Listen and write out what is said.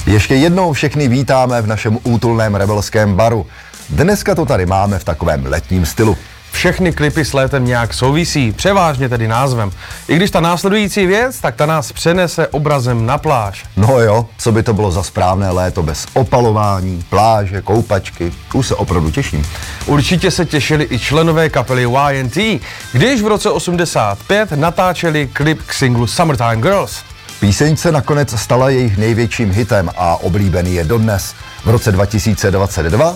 Ještě jednou všechny vítáme v našem útulném rebelském baru. Dneska to tady máme v takovém letním stylu. Všechny klipy s létem nějak souvisí, převážně tedy názvem. I když ta následující věc, tak ta nás přenese obrazem na pláž. No jo, co by to bylo za správné léto bez opalování, pláže, koupačky, už se opravdu těším. Určitě se těšili i členové kapely Y&T, když v roce 85 natáčeli klip k singlu Summertime Girls. Píseň se nakonec stala jejich největším hitem a oblíbený je dodnes. V roce 2022